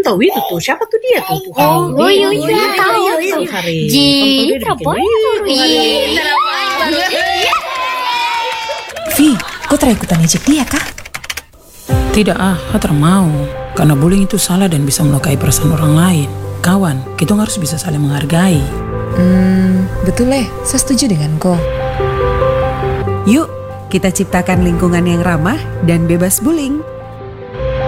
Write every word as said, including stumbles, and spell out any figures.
tahu itu tuh, siapa tuh dia tuh? tuh Oh, oh, iya, iya, tahu. Ji, perempuan Vi, kau try ikutan ejek dia kah? Tidak ah, Hater mau. Karena bullying itu salah dan bisa melukai perasaan orang lain. Kawan, kita harus bisa saling menghargai. Hmm, betul leh, saya setuju dengan kau. Yuk, kita ciptakan lingkungan yang ramah dan bebas bullying.